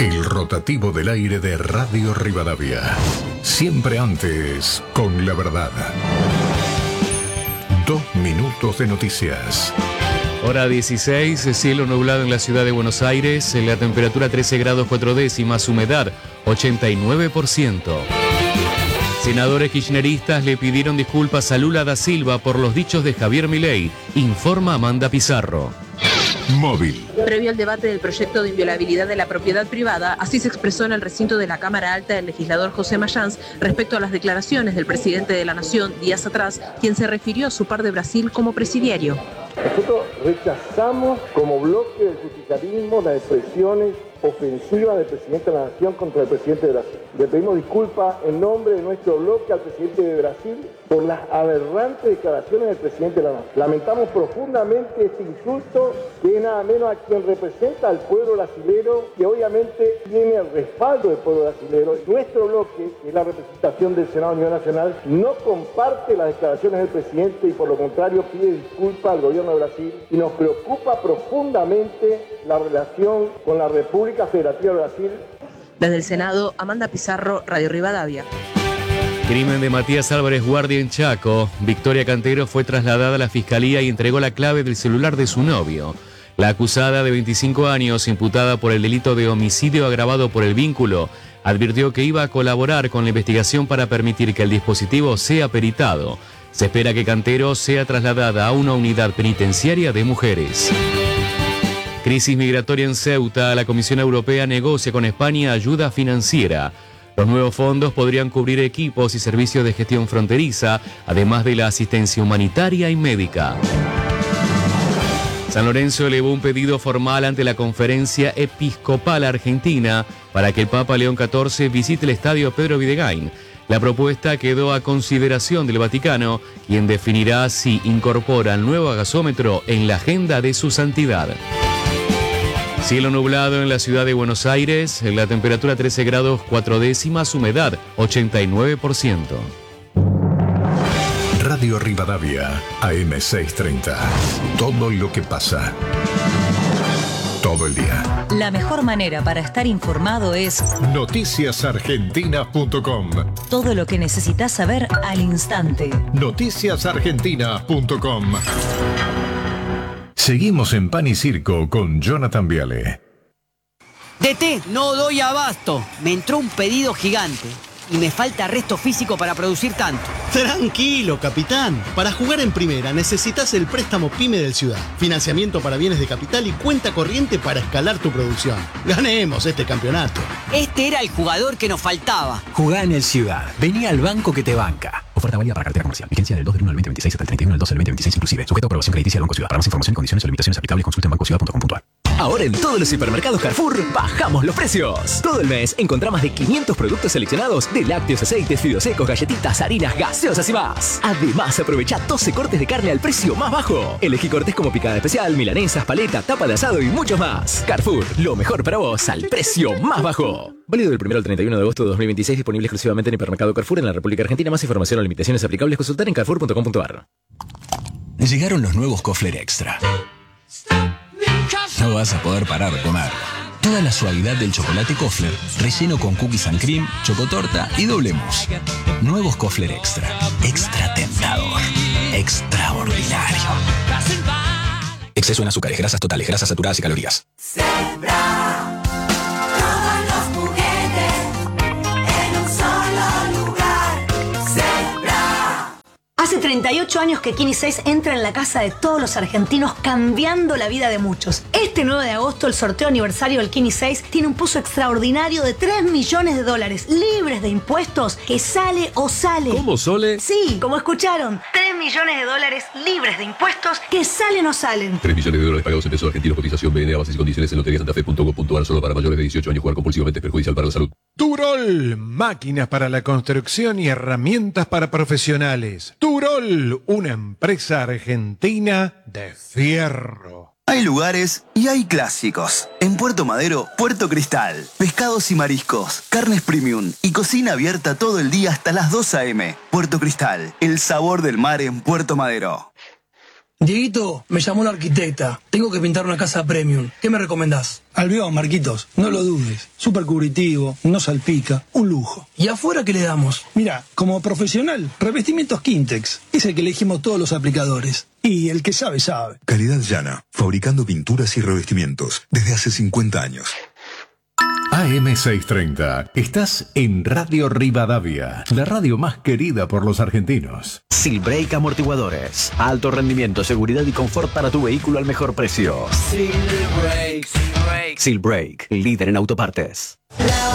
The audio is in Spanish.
El rotativo del aire de Radio Rivadavia. Siempre antes, con la verdad. 2 minutos de noticias. Hora 16, cielo nublado en la ciudad de Buenos Aires, la temperatura 13 grados 4 décimas, humedad 89%. Senadores kirchneristas le pidieron disculpas a Lula da Silva por los dichos de Javier Milei, informa Amanda Pizarro. Móvil. Previo al debate del proyecto de inviolabilidad de la propiedad privada, así se expresó en el recinto de la Cámara Alta el legislador José Mayans respecto a las declaraciones del presidente de la Nación días atrás, quien se refirió a su par de Brasil como presidiario. Nosotros rechazamos como bloque del justicialismo las expresiones ofensivas del presidente de la Nación contra el presidente de Brasil. Le pedimos disculpas en nombre de nuestro bloque al presidente de Brasil por las aberrantes declaraciones del presidente de la Nación. Lamentamos profundamente este insulto, que es nada menos a quien representa al pueblo brasilero, que obviamente tiene el respaldo del pueblo brasilero. Nuestro bloque, que es la representación del Senado a nivel nacional, no comparte las declaraciones del presidente y por lo contrario pide disculpas al gobierno de Brasil, y nos preocupa profundamente la relación con la República Federativa de Brasil. Desde el Senado, Amanda Pizarro, Radio Rivadavia. Crimen de Matías Álvarez Guardia en Chaco. Victoria Cantero fue trasladada a la fiscalía y entregó la clave del celular de su novio. La acusada de 25 años, imputada por el delito de homicidio agravado por el vínculo, advirtió que iba a colaborar con la investigación para permitir que el dispositivo sea peritado. Se espera que Cantero sea trasladada a una unidad penitenciaria de mujeres. Crisis migratoria en Ceuta. La Comisión Europea negocia con España ayuda financiera. Los nuevos fondos podrían cubrir equipos y servicios de gestión fronteriza, además de la asistencia humanitaria y médica. San Lorenzo elevó un pedido formal ante la Conferencia Episcopal Argentina para que el Papa León XIV visite el estadio Pedro Videgain. La propuesta quedó a consideración del Vaticano, quien definirá si incorpora el nuevo gasómetro en la agenda de su santidad. Cielo nublado en la ciudad de Buenos Aires, la temperatura 13 grados 4 décimas, humedad 89%. Radio Rivadavia, AM 630. Todo lo que pasa. Todo el día. La mejor manera para estar informado es noticiasargentina.com. todo lo que necesitas saber al instante. noticiasargentina.com. Seguimos en Pan y Circo con Jonathan Viale. DT, no doy abasto. Me entró un pedido gigante y me falta resto físico para producir tanto. Tranquilo, capitán. Para jugar en primera necesitas el préstamo PYME del Ciudad. Financiamiento para bienes de capital y cuenta corriente para escalar tu producción. Ganemos este campeonato. Este era el jugador que nos faltaba. Jugá en el Ciudad. Vení al banco que te banca. Oferta válida para cartera comercial. Vigencia del 2 del 1 al 2026 hasta el 31 del 12 del 2026 inclusive. Sujeto a aprobación crediticia del Banco Ciudad. Para más información, condiciones o limitaciones aplicables, consulta en bancociudad.com.ar. Ahora en todos los hipermercados Carrefour bajamos los precios. Todo el mes encontrá más de 500 productos seleccionados de lácteos, aceites, fideos secos, galletitas, harinas, gaseosas y más. Además, aprovecha 12 cortes de carne al precio más bajo. Elegí cortes como picada especial, milanesas, paleta, tapa de asado y muchos más. Carrefour, lo mejor para vos al precio más bajo. Válido del 1 al 31 de agosto de 2026, disponible exclusivamente en hipermercado Carrefour en la República Argentina. Más información o limitaciones aplicables, consultar en carrefour.com.ar. Llegaron los nuevos Kofler Extra. No vas a poder parar de comer. Toda la suavidad del chocolate Kofler, relleno con cookies and cream, chocotorta y doble mousse. Nuevos Kofler Extra. Extra tentador. Extraordinario. Exceso en azúcares, grasas totales, grasas saturadas y calorías. Hace 38 años que Kini 6 entra en la casa de todos los argentinos, cambiando la vida de muchos. Este 9 de agosto, el sorteo aniversario del Kini 6 tiene un pozo extraordinario de $3 millones, libres de impuestos, que sale o sale. ¿Cómo, Sole? Sí, como escucharon, $3 millones libres de impuestos, que salen o salen. $3 millones pagados en pesos argentinos, cotización BNA, bases y condiciones en loteriasantafe.gov.ar, solo para mayores de 18 años. Jugar compulsivamente es perjudicial para la salud. Turol, máquinas para la construcción y herramientas para profesionales. Turol, una empresa argentina de fierro. Hay lugares y hay clásicos. En Puerto Madero, Puerto Cristal. Pescados y mariscos, carnes premium y cocina abierta todo el día hasta las 2 a.m. Puerto Cristal, el sabor del mar en Puerto Madero. Dieguito, me llamó la arquitecta. Tengo que pintar una casa premium. ¿Qué me recomendás? Albión, Marquitos. No lo dudes. Súper cubritivo, no salpica. Un lujo. ¿Y afuera qué le damos? Mira, como profesional, revestimientos Quintex. Es el que elegimos todos los aplicadores. Y el que sabe, sabe. Calidad llana. Fabricando pinturas y revestimientos. Desde hace 50 años. AM630. Estás en Radio Rivadavia, la radio más querida por los argentinos. Silbrake Amortiguadores. Alto rendimiento, seguridad y confort para tu vehículo al mejor precio. Silbrake, líder en autopartes.